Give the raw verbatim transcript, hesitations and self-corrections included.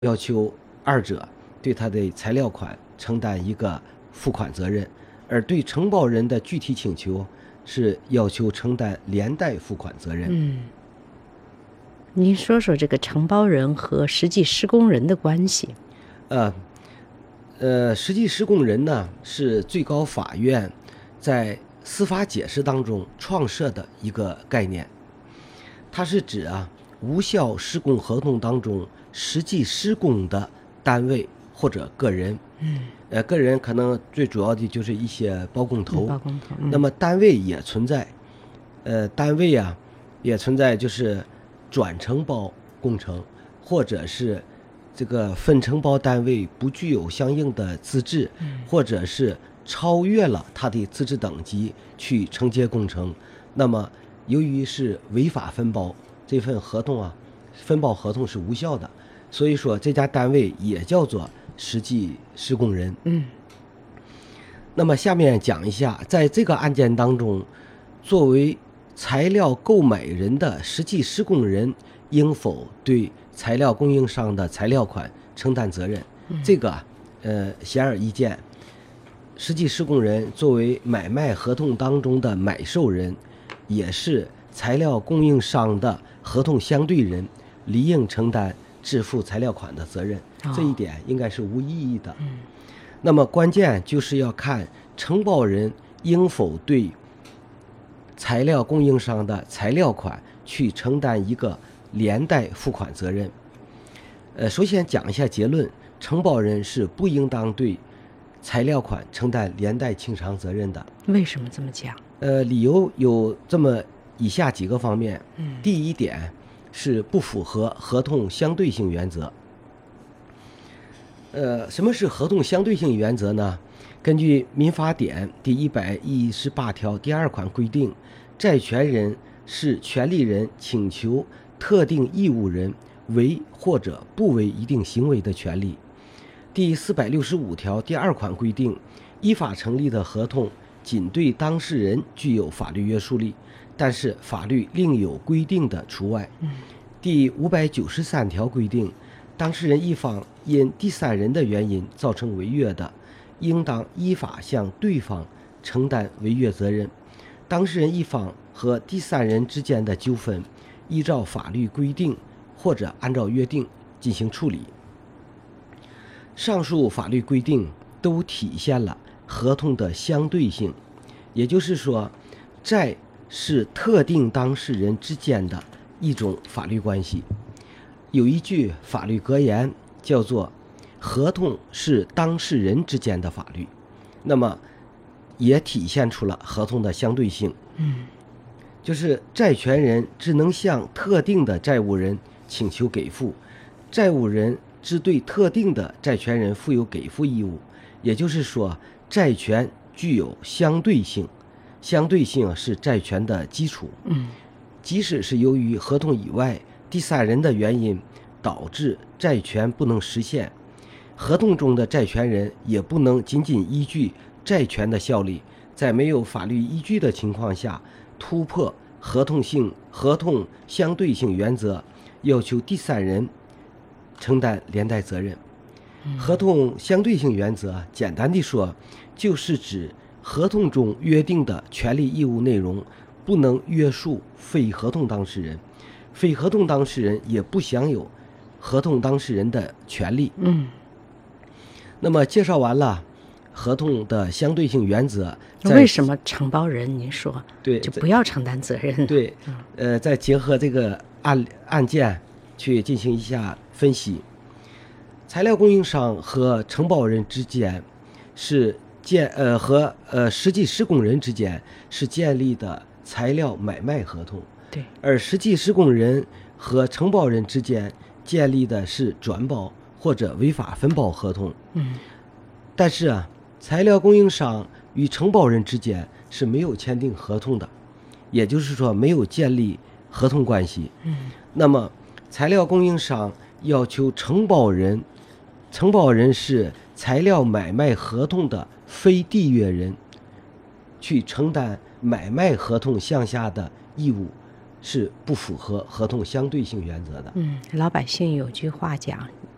要求二者对他的材料款承担一个付款责任，而对承包人的具体请求是要求承担连带付款责任。 嗯，您说说这个承包人和实际施工人的关系。 呃，呃，实际施工人呢是最高法院在司法解释当中创设的一个概念，它是指啊无效施工合同当中实际施工的单位或者个人。 嗯， 呃，个人可能最主要的就是一些包工头， 包工头、嗯、 那么单位也存在，呃，单位啊也存在就是转承包工程，或者是这个分承包单位不具有相应的资质， 嗯、 或者是超越了他的资质等级去承接工程，那么由于是违法分包，这份合同啊分包合同是无效的，所以说这家单位也叫做实际施工人。 嗯， 那么下面讲一下，在这个案件当中，作为材料购买人的实际施工人应否对材料供应商的材料款承担责任？ 嗯、 这个呃显而易见，实际施工人作为买卖合同当中的买受人，也是材料供应商的合同相对人，理应承担支付材料款的责任。 哦、 这一点应该是无异议的。 嗯， 那么关键就是要看承包人应否对材料供应商的材料款去承担一个连带付款责任。呃，首先讲一下结论，承包人是不应当对材料款承担连带清偿责任的。 为什么这么讲？ 呃，理由有这么以下几个方面。 嗯， 第一点是不符合合同相对性原则。呃，什么是合同相对性原则呢？根据民法典第一百一十八条第二款规定，债权人是权利人请求特定义务人为或者不为一定行为的权利。第四百六十五条第二款规定，依法成立的合同仅对当事人具有法律约束力，但是法律另有规定的除外。 嗯、 第五百九十三条规定，当事人一方因第三人的原因造成违约的，应当依法向对方承担违约责任。当事人一方和第三人之间的纠纷，依照法律规定或者按照约定进行处理。上述法律规定都体现了合同的相对性，也就是说，债是特定当事人之间的一种法律关系。有一句法律格言叫做合同是当事人之间的法律，那么也体现出了合同的相对性。 嗯， 就是债权人只能向特定的债务人请求给付，债务人只对特定的债权人负有给付义务，也就是说债权具有相对性，相对性是债权的基础。 嗯， 即使是由于合同以外第三人的原因导致债权不能实现，合同中的债权人也不能仅仅依据债权的效力，在没有法律依据的情况下突破合同性合同相对性原则，要求第三人承担连带责任。合同相对性原则简单地说，就是指合同中约定的权利义务内容不能约束非合同当事人，非合同当事人也不享有合同当事人的权利。 嗯， 那么介绍完了合同的相对性原则， 为什么承包人您说对就不要承担责任？ 对，呃，再结合这个案案件去进行一下分析。材料供应商和承包人之间是建呃和呃实际施工人之间是建立的材料买卖合同， 对， 而实际施工人和承包人之间建立的是转包或者违法分包合同。 嗯， 但是啊，材料供应商与承包人之间是没有签订合同的，也就是说没有建立合同关系。 嗯， 那么材料供应商要求承包人，承包人是材料买卖合同的非缔约人，去承担买卖合同项下的义务，是不符合合同相对性原则的。 嗯，老百姓有句话讲，